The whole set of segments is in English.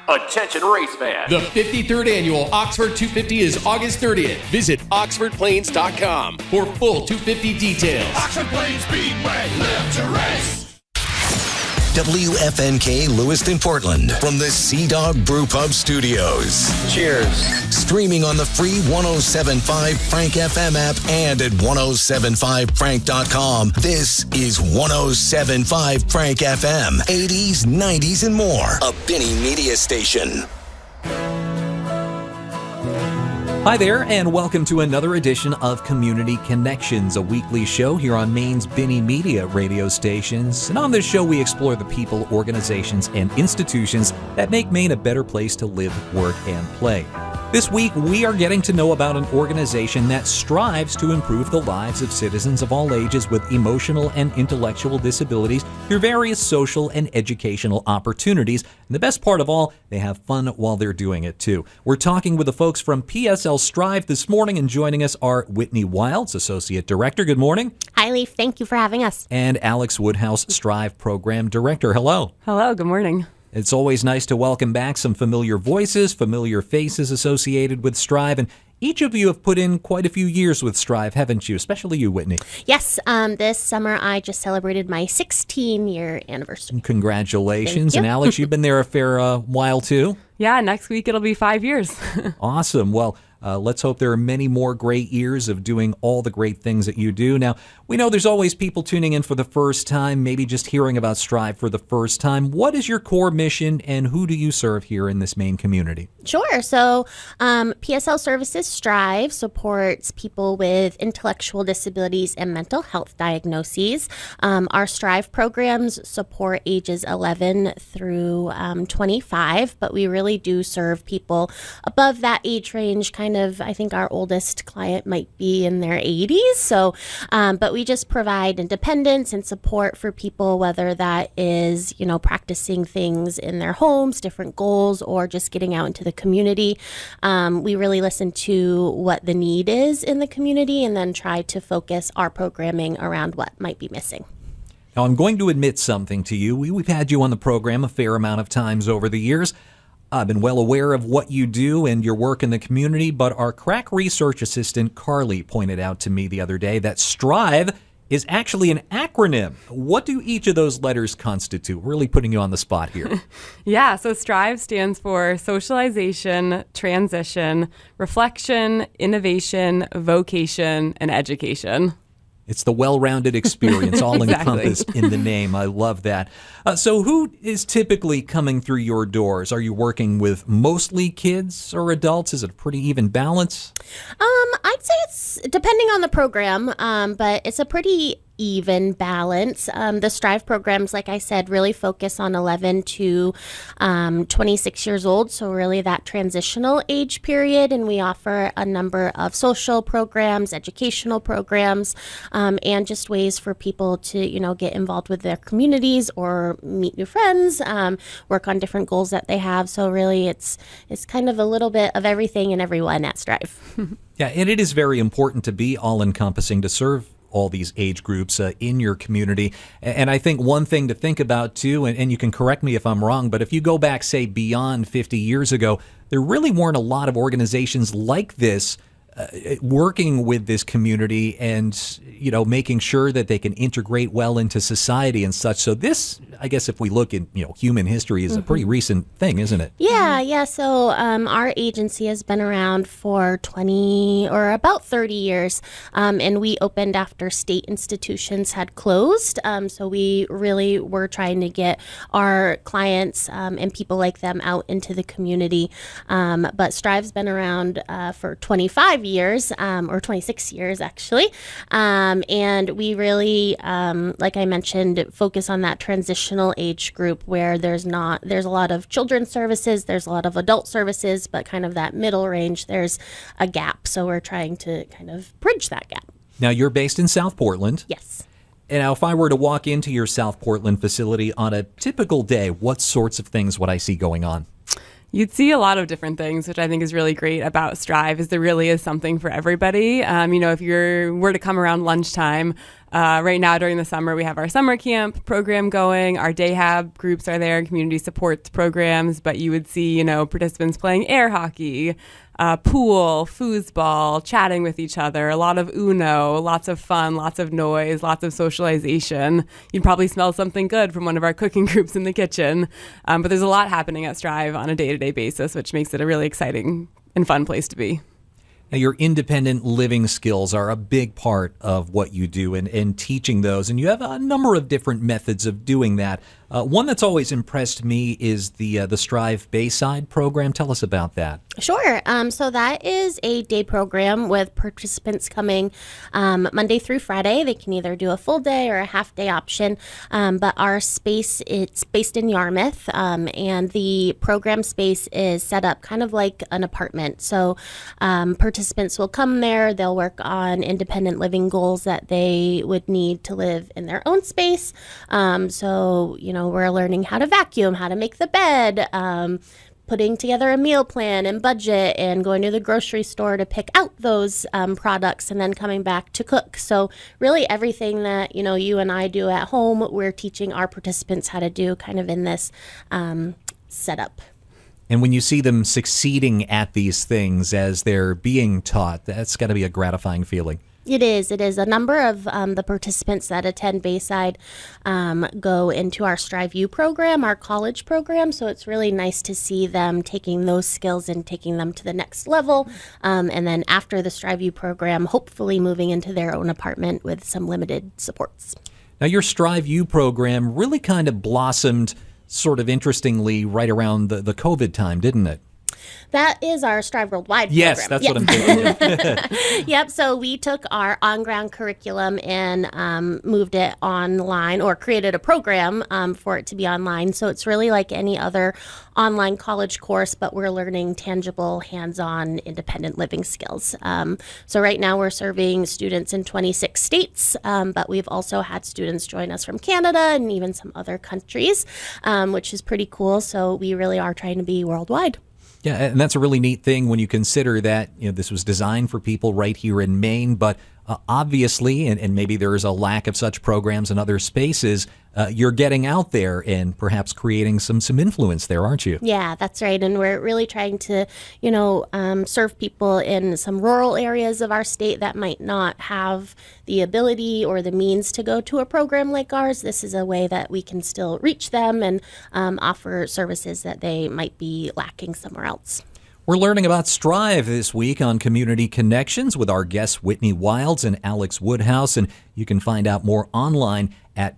Attention race fans. The 53rd Annual Oxford 250 is August 30th. Visit oxfordplains.com for full 250 details. Oxford Plains Speedway, live to race. WFNK Lewiston, Portland, from the Sea Dog Brew Pub Studios. Cheers. Streaming on the free 107.5 Frank FM app and at 107.5frank.com. This is 107.5 Frank FM. 80s, 90s, and more. A Benny Media station. Hi there, and welcome to another edition of Community Connections, a weekly show here on Maine's Benny Media radio stations. And on this show, we explore the people, organizations, and institutions that make Maine a better place to live, work, and play. This week, we are getting to know about an organization that strives to improve the lives of citizens of all ages with emotional and intellectual disabilities through various social and educational opportunities. And the best part of all, they have fun while they're doing it, too. We're talking with the folks from PSL Strive this morning, and joining us are Whitney Wilds, Associate Director. Good morning. Hi, Leaf. Thank you for having us. And Alex Woodhouse, Strive Program Director. Hello. Hello. Good morning. It's always nice to welcome back some familiar voices, familiar faces associated with Strive, and each of you have put in quite a few years with Strive, haven't you? Especially you, Whitney. Yes, this summer I just celebrated my 16-year anniversary. Congratulations. And Alex, you've been there a fair while too? Yeah, next week it'll be 5 years. Awesome. Well, let's hope there are many more great years of doing all the great things that you do. Now, we know there's always people tuning in for the first time, maybe just hearing about Strive for the first time. What is your core mission, and who do you serve here in this Maine community? Sure. So PSL Services Strive supports people with intellectual disabilities and mental health diagnoses. Our Strive programs support ages 11 through 25, but we really do serve people above that age range. Kind of, I think our oldest client might be in their 80s. So, but we just provide independence and support for people, whether that is, practicing things in their homes, different goals, or just getting out into the community. We really listen to what the need is in the community and then try to focus our programming around what might be missing. Now, I'm going to admit something to you. We've had you on the program a fair amount of times over the years. I've been well aware of what you do and your work in the community, but our crack research assistant, Carly, pointed out to me the other day that STRIVE is actually an acronym. What do each of those letters constitute? Really putting you on the spot here. Yeah, so STRIVE stands for Socialization, Transition, Reflection, Innovation, Vocation, and Education. It's the well-rounded experience, all encompassed in the name. I love that. So who is typically coming through your doors? Are you working with mostly kids or adults? Is it a pretty even balance? I'd say it's depending on the program, but it's a pretty even balance. The STRIVE programs, like I said, really focus on 11 to 26 years old, so really that transitional age period, and we offer a number of social programs, educational programs, and just ways for people to, get involved with their communities or meet new friends, work on different goals that they have. So really it's kind of a little bit of everything and everyone at STRIVE. Yeah, and it is very important to be all-encompassing to serve all these age groups in your community. And I think one thing to think about, too, and you can correct me if I'm wrong, but if you go back, say, beyond 50 years ago, there really weren't a lot of organizations like this working with this community and, making sure that they can integrate well into society and such. So this, I guess, if we look at, human history, is a pretty recent thing, isn't it? Yeah. So our agency has been around for 20 or about 30 years, and we opened after state institutions had closed. So we really were trying to get our clients and people like them out into the community. But Strive's been around for 25 years, or 26 years, actually. And we really, like I mentioned, focus on that transitional age group where there's a lot of children's services, there's a lot of adult services, but kind of that middle range, there's a gap. So we're trying to kind of bridge that gap. Now, you're based in South Portland. Yes. And now, if I were to walk into your South Portland facility on a typical day, what sorts of things would I see going on? You'd see a lot of different things, which I think is really great about Strive, is there really is something for everybody. If you were to come around lunchtime, Right now during the summer, we have our summer camp program going. Our day hab groups are there, community support programs, but you would see, participants playing air hockey, pool, foosball, chatting with each other, a lot of Uno, lots of fun, lots of noise, lots of socialization. You'd probably smell something good from one of our cooking groups in the kitchen. But there's a lot happening at Strive on a day-to-day basis, which makes it a really exciting and fun place to be. Now, your independent living skills are a big part of what you do and teaching those, and you have a number of different methods of doing that. One that's always impressed me is the Strive Bayside program. Tell us about that. Sure. So that is a day program with participants coming Monday through Friday. They can either do a full day or a half day option. But our space, it's based in Yarmouth, and the program space is set up kind of like an apartment. So participants will come there. They'll work on independent living goals that they would need to live in their own space. So, we're learning how to vacuum, how to make the bed, putting together a meal plan and budget, and going to the grocery store to pick out those products, and then coming back to cook. So really everything that, you and I do at home, we're teaching our participants how to do kind of in this setup. And when you see them succeeding at these things as they're being taught, that's got to be a gratifying feeling. It is. A number of the participants that attend Bayside go into our Strive U program, our college program. So it's really nice to see them taking those skills and taking them to the next level. And then after the Strive U program, hopefully moving into their own apartment with some limited supports. Now, your Strive U program really kind of blossomed sort of interestingly right around the COVID time, didn't it? That is our Strive Worldwide program. Yes, that's what I'm thinking. Yep, so we took our on-ground curriculum and moved it online, or created a program for it to be online. So it's really like any other online college course, but we're learning tangible, hands-on, independent living skills. So right now we're serving students in 26 states, but we've also had students join us from Canada and even some other countries, which is pretty cool. So we really are trying to be worldwide. Yeah, and that's a really neat thing when you consider that this was designed for people right here in Maine, but obviously, and maybe there is a lack of such programs in other spaces, you're getting out there and perhaps creating some influence there, aren't you? Yeah, that's right. And we're really trying to, serve people in some rural areas of our state that might not have the ability or the means to go to a program like ours. This is a way that we can still reach them and offer services that they might be lacking somewhere else. We're learning about Strive this week on Community Connections with our guests Whitney Wilds and Alex Woodhouse, and you can find out more online at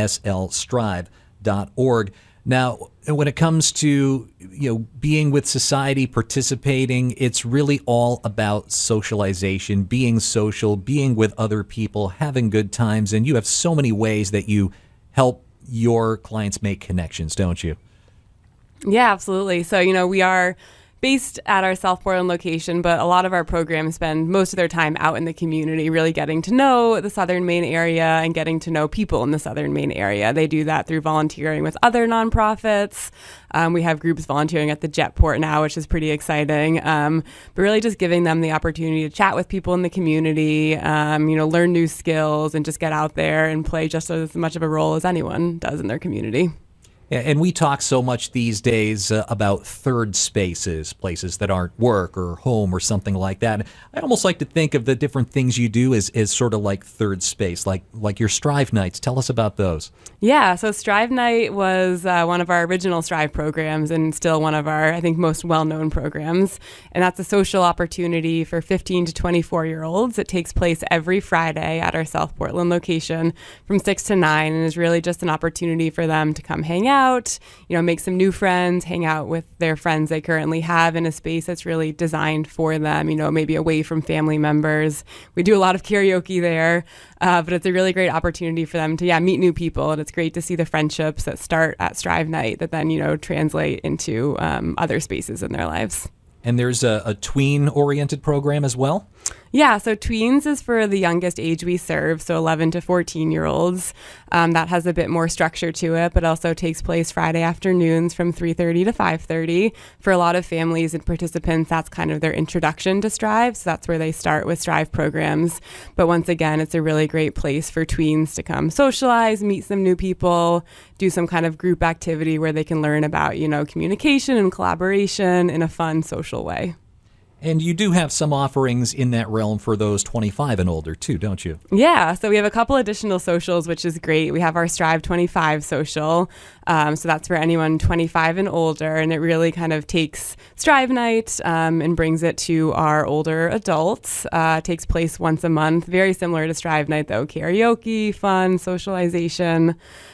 pslstrive.org. Now, when it comes to being with society, participating, it's really all about socialization, being social, being with other people, having good times, and you have so many ways that you help your clients make connections, don't you? Yeah, absolutely. So, we are based at our South Portland location, but a lot of our programs spend most of their time out in the community, really getting to know the Southern Maine area and getting to know people in the Southern Maine area. They do that through volunteering with other nonprofits. We have groups volunteering at the Jetport now, which is pretty exciting. But really just giving them the opportunity to chat with people in the community, learn new skills, and just get out there and play just as much of a role as anyone does in their community. And we talk so much these days about third spaces, places that aren't work or home or something like that. I almost like to think of the different things you do as sort of like third space, like your Strive Nights. Tell us about those. Yeah, so Strive Night was one of our original Strive programs and still one of our, I think, most well-known programs. And that's a social opportunity for 15 to 24-year-olds. It takes place every Friday at our South Portland location from 6 to 9 and is really just an opportunity for them to come hang out, make some new friends, hang out with their friends they currently have in a space that's really designed for them, maybe away from family members. We do a lot of karaoke there, but it's a really great opportunity for them to, meet new people. And it's great to see the friendships that start at Strive Night that then, translate into other spaces in their lives. And there's a tween-oriented program as well? Yeah, so tweens is for the youngest age we serve, so 11 to 14-year-olds. That has a bit more structure to it, but also takes place Friday afternoons from 3:30 to 5:30. For a lot of families and participants, that's kind of their introduction to Strive, so that's where they start with Strive programs. But once again, it's a really great place for tweens to come socialize, meet some new people, do some kind of group activity where they can learn about, communication and collaboration in a fun, social way. And you do have some offerings in that realm for those 25 and older, too, don't you? Yeah, so we have a couple additional socials, which is great. We have our Strive 25 social, so that's for anyone 25 and older, and it really kind of takes Strive Night and brings it to our older adults. It takes place once a month, very similar to Strive Night, though. Karaoke, fun, socialization.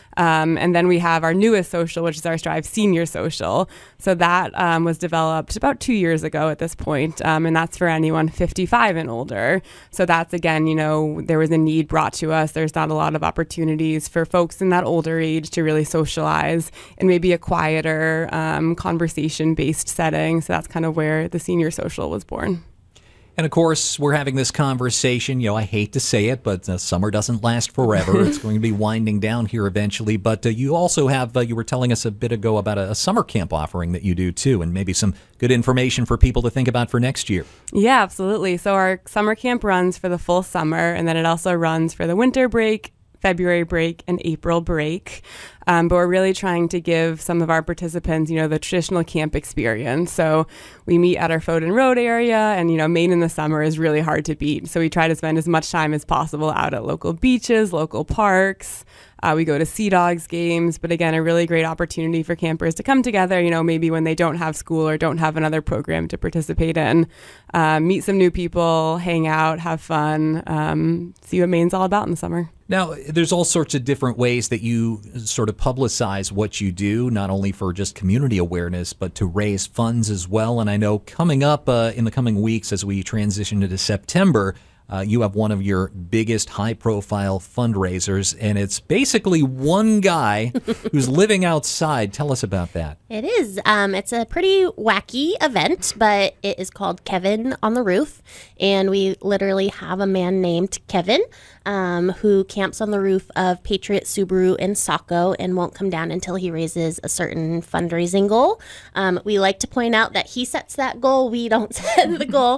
And then we have our newest social, which is our Strive Senior Social. So that was developed about 2 years ago at this point, and that's for anyone 55 and older. So that's, again, there was a need brought to us. There's not a lot of opportunities for folks in that older age to really socialize in maybe a quieter, conversation-based setting. So that's kind of where the Senior Social was born. And, of course, we're having this conversation. I hate to say it, but summer doesn't last forever. It's going to be winding down here eventually. But you also have, you were telling us a bit ago about a summer camp offering that you do, too, and maybe some good information for people to think about for next year. Yeah, absolutely. So our summer camp runs for the full summer, and then it also runs for the winter break, February break, and April break. But we're really trying to give some of our participants, the traditional camp experience. So we meet at our Foden Road area, and, Maine in the summer is really hard to beat. So we try to spend as much time as possible out at local beaches, local parks. We go to Sea Dogs games, but again, a really great opportunity for campers to come together, maybe when they don't have school or don't have another program to participate in, meet some new people, hang out, have fun, see what Maine's all about in the summer. Now, there's all sorts of different ways that you sort of publicize what you do, not only for just community awareness, but to raise funds as well. And I know coming up in the coming weeks as we transition into September, you have one of your biggest high-profile fundraisers, and it's basically one guy who's living outside. Tell us about that. It is. It's a pretty wacky event, but it is called Kevin on the Roof, and we literally have a man named Kevin who camps on the roof of Patriot Subaru in Saco and won't come down until he raises a certain fundraising goal. We like to point out that he sets that goal. We don't set the goal.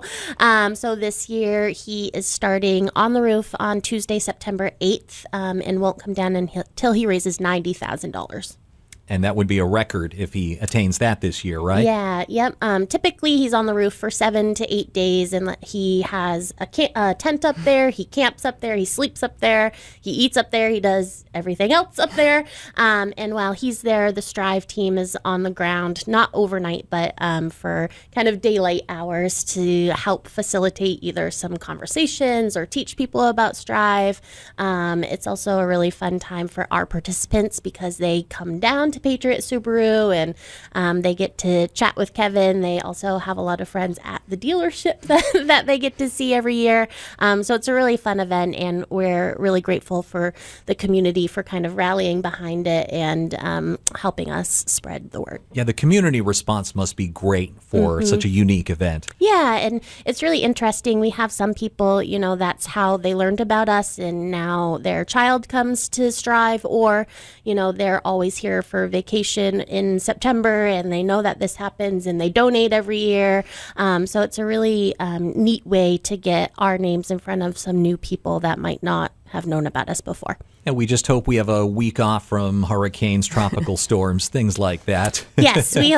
So this year he is starting on the roof on Tuesday, September 8th, and won't come down until he raises $90,000. And that would be a record if he attains that this year, right? Yeah, yep. Typically, he's on the roof for 7 to 8 days, and he has a tent up there. He camps up there. He sleeps up there. He eats up there. He does everything else up there. And while he's there, the Strive team is on the ground, not overnight, but for kind of daylight hours to help facilitate either some conversations or teach people about Strive. It's also a really fun time for our participants because they come down to Patriot Subaru and they get to chat with Kevin. They also have a lot of friends at the dealership that they get to see every year. So it's a really fun event, and we're really grateful for the community for kind of rallying behind it and helping us spread the word. Yeah, the community response must be great for such a unique event. Yeah, and it's really interesting. We have some people, that's how they learned about us, and now their child comes to Strive, or, they're always here for vacation in September, and they know that this happens, and they donate every year. So it's a really neat way to get our names in front of some new people that might not have known about us before. And we just hope we have a week off from hurricanes, tropical storms, things like that. Yes, we